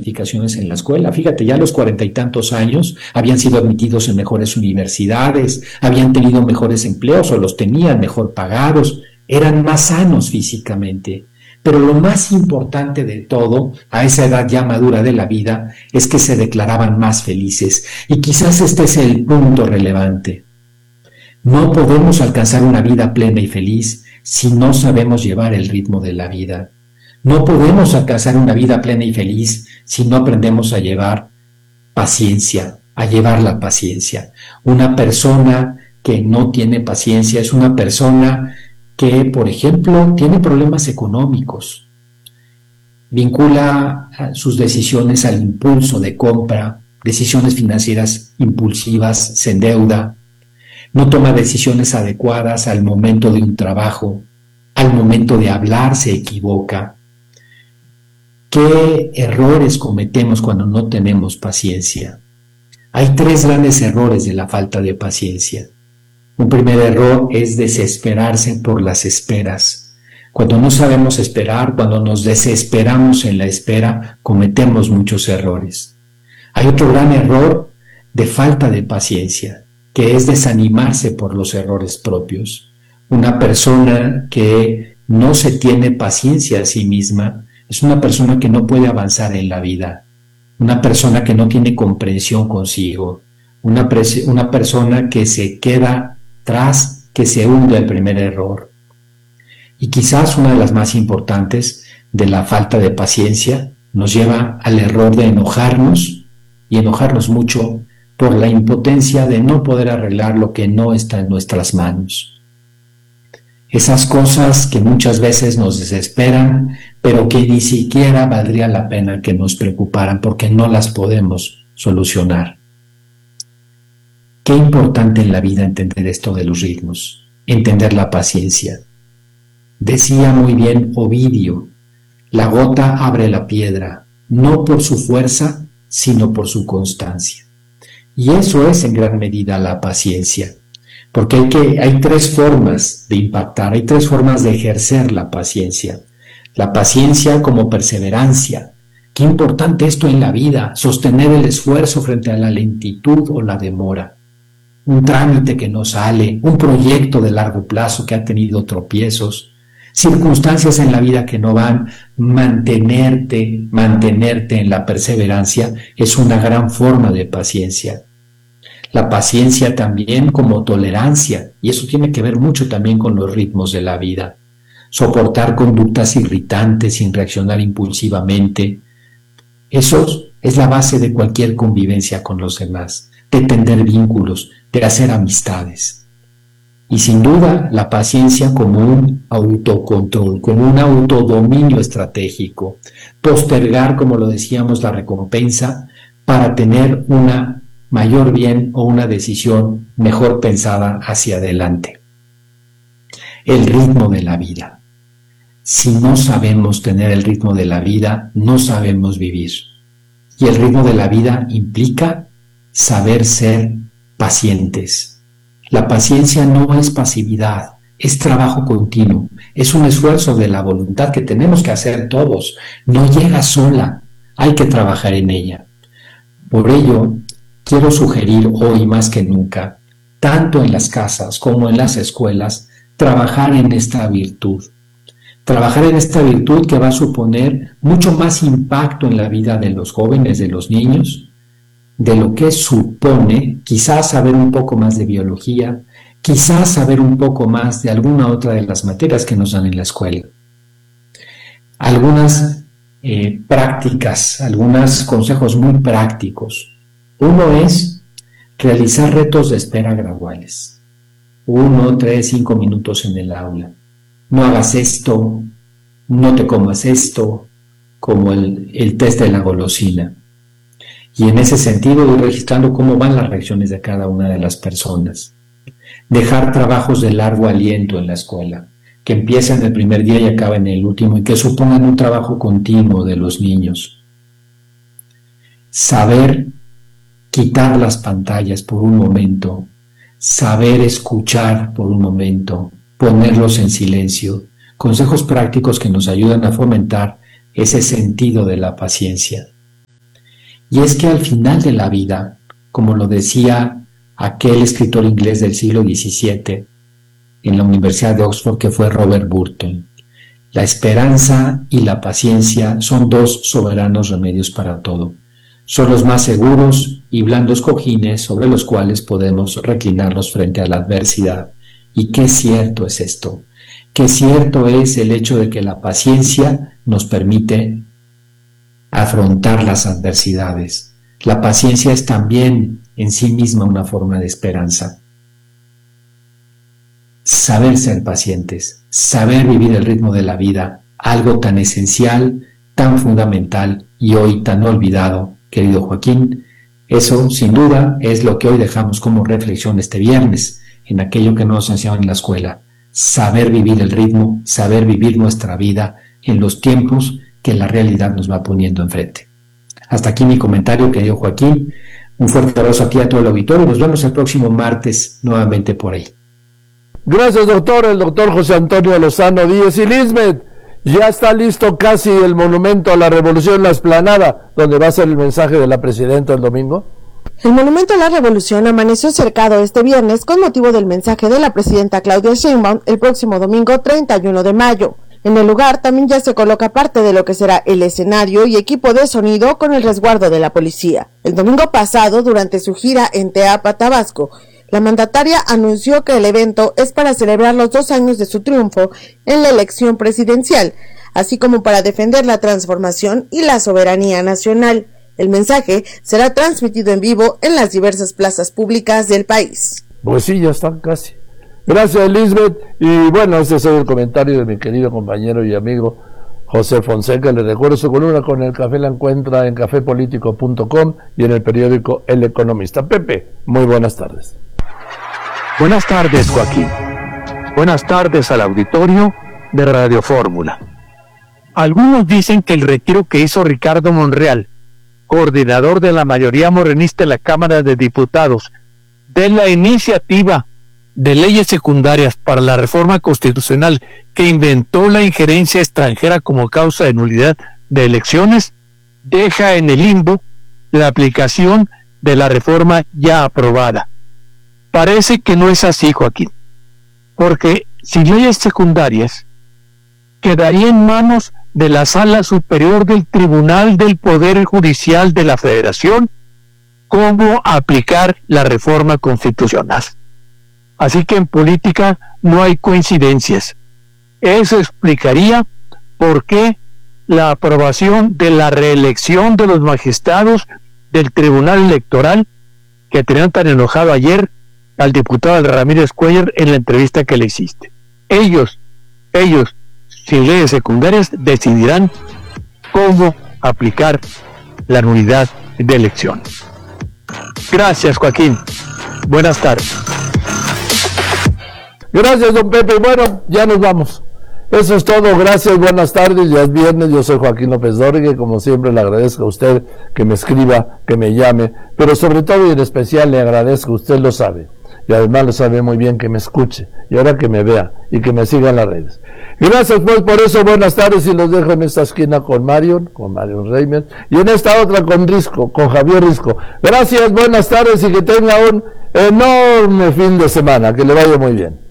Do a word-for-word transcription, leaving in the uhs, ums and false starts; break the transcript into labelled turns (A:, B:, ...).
A: calificaciones en la escuela. Fíjate, ya a los cuarenta y tantos años habían sido admitidos en mejores universidades, habían tenido mejores empleos o los tenían mejor pagados, eran más sanos físicamente. Pero lo más importante de todo, a esa edad ya madura de la vida, es que se declaraban más felices. Y quizás este es el punto relevante. No podemos alcanzar una vida plena y feliz si no sabemos llevar el ritmo de la vida. No podemos alcanzar una vida plena y feliz si no aprendemos a llevar paciencia, a llevar la paciencia. Una persona que no tiene paciencia es una persona que, por ejemplo, tiene problemas económicos, vincula sus decisiones al impulso de compra, decisiones financieras impulsivas, se endeuda, no toma decisiones adecuadas al momento de un trabajo, al momento de hablar se equivoca. ¿Qué errores cometemos cuando no tenemos paciencia? Hay tres grandes errores de la falta de paciencia. Un primer error es desesperarse por las esperas. Cuando no sabemos esperar, cuando nos desesperamos en la espera, cometemos muchos errores. Hay otro gran error de falta de paciencia, que es desanimarse por los errores propios. Una persona que no se tiene paciencia a sí misma es una persona que no puede avanzar en la vida, una persona que no tiene comprensión consigo, una, una persona que se queda tras, que se hunde el primer error. Y quizás una de las más importantes de la falta de paciencia nos lleva al error de enojarnos y enojarnos mucho por la impotencia de no poder arreglar lo que no está en nuestras manos. Esas cosas que muchas veces nos desesperan, pero que ni siquiera valdría la pena que nos preocuparan porque no las podemos solucionar. Qué importante en la vida entender esto de los ritmos, entender la paciencia. Decía muy bien Ovidio, la gota abre la piedra, no por su fuerza, sino por su constancia. Y eso es en gran medida la paciencia, porque hay, que, hay tres formas de impactar, hay tres formas de ejercer la paciencia. La paciencia como perseverancia. Qué importante esto en la vida, sostener el esfuerzo frente a la lentitud o la demora. Un trámite que no sale, un proyecto de largo plazo que ha tenido tropiezos, circunstancias en la vida que no van, mantenerte, mantenerte en la perseverancia es una gran forma de paciencia. La paciencia también como tolerancia, y eso tiene que ver mucho también con los ritmos de la vida. Soportar conductas irritantes sin reaccionar impulsivamente, eso es la base de cualquier convivencia con los demás, de tender vínculos, de hacer amistades. Y sin duda la paciencia como un autocontrol, como un autodominio estratégico, postergar, como lo decíamos, la recompensa para tener una mayor bien o una decisión mejor pensada hacia adelante. El ritmo de la vida. Si no sabemos tener el ritmo de la vida, no sabemos vivir. Y el ritmo de la vida implica saber ser pacientes. La paciencia no es pasividad, es trabajo continuo, es un esfuerzo de la voluntad que tenemos que hacer todos. No llega sola, hay que trabajar en ella. Por ello, quiero sugerir hoy más que nunca, tanto en las casas como en las escuelas, trabajar en esta virtud. Trabajar en esta virtud que va a suponer mucho más impacto en la vida de los jóvenes, de los niños, de lo que supone quizás saber un poco más de biología, quizás saber un poco más de alguna otra de las materias que nos dan en la escuela. Algunas eh, prácticas, algunos consejos muy prácticos. Uno es realizar retos de espera graduales. Uno, tres, cinco minutos en el aula. No hagas esto, no te comas esto, como el, el test de la golosina. Y en ese sentido ir registrando cómo van las reacciones de cada una de las personas. Dejar trabajos de largo aliento en la escuela, que empiecen el primer día y acaben el último, y que supongan un trabajo continuo de los niños. Saber quitar las pantallas por un momento, saber escuchar por un momento, ponerlos en silencio. Consejos prácticos que nos ayudan a fomentar ese sentido de la paciencia. Y es que al final de la vida, como lo decía aquel escritor inglés del siglo diecisiete en la Universidad de Oxford, que fue Robert Burton, la esperanza y la paciencia son dos soberanos remedios para todo. Son los más seguros y blandos cojines sobre los cuales podemos reclinarnos frente a la adversidad. Y qué cierto es esto, qué cierto es el hecho de que la paciencia nos permite afrontar las adversidades. La paciencia es también en sí misma una forma de esperanza. Saber ser pacientes, saber vivir el ritmo de la vida, algo tan esencial, tan fundamental y hoy tan olvidado, querido Joaquín, eso sin duda es lo que hoy dejamos como reflexión este viernes en aquello que nos enseñaron en la escuela, saber vivir el ritmo, saber vivir nuestra vida en los tiempos que la realidad nos va poniendo enfrente. Hasta aquí mi comentario, querido Joaquín, un fuerte abrazo a ti y a todo el auditorio, nos vemos el próximo martes nuevamente por ahí.
B: Gracias, doctor. El doctor José Antonio Lozano Díez. Y Lisbeth, ya está listo casi el monumento a la Revolución en la Explanada, donde va a ser el mensaje de la presidenta el domingo.
C: El Monumento a la Revolución amaneció cercado este viernes con motivo del mensaje de la presidenta Claudia Sheinbaum el próximo domingo treinta y uno de mayo. En el lugar también ya se coloca parte de lo que será el escenario y equipo de sonido con el resguardo de la policía. El domingo pasado, durante su gira en Teapa, Tabasco, la mandataria anunció que el evento es para celebrar los dos años de su triunfo en la elección presidencial, así como para defender la transformación y la soberanía nacional. El mensaje será transmitido en vivo en las diversas plazas públicas del país.
B: Pues sí, ya están casi. Gracias, Elizabeth. Y bueno, ese es el comentario de mi querido compañero y amigo José Fonseca. Le recuerdo su columna con el café, la encuentra en café político punto com y en el periódico El Economista. Pepe, muy buenas tardes.
D: Buenas tardes, Joaquín. Buenas tardes al auditorio de Radio Fórmula. Algunos dicen que el retiro que hizo Ricardo Monreal, coordinador de la mayoría morenista en la Cámara de Diputados, de la iniciativa de leyes secundarias para la reforma constitucional que inventó la injerencia extranjera como causa de nulidad de elecciones, deja en el limbo la aplicación de la reforma ya aprobada. Parece que no es así, Joaquín, porque sin leyes secundarias quedaría en manos de la Sala Superior del Tribunal del Poder Judicial de la Federación cómo aplicar la reforma constitucional. Así que en política no hay coincidencias. Eso explicaría por qué la aprobación de la reelección de los magistrados del Tribunal Electoral, que tenían tan enojado ayer al diputado Ramírez Cuellar en la entrevista que le hiciste. Ellos, ellos, sin leyes secundarias, decidirán cómo aplicar la nulidad de elecciones. Gracias, Joaquín. Buenas tardes.
B: Gracias, don Pepe. Bueno, ya nos vamos. Eso es todo. Gracias, buenas tardes. Ya es viernes. Yo soy Joaquín López Dóriga y como siempre le agradezco a usted que me escriba, que me llame, pero sobre todo y en especial le agradezco, usted lo sabe, y además lo sabe muy bien, que me escuche y ahora que me vea y que me siga en las redes. Gracias pues por eso, buenas tardes, y los dejo en esta esquina con Marion, con Marion Reimer, y en esta otra con Risco, con Javier Risco. Gracias, buenas tardes y que tenga un enorme fin de semana, que le vaya muy bien.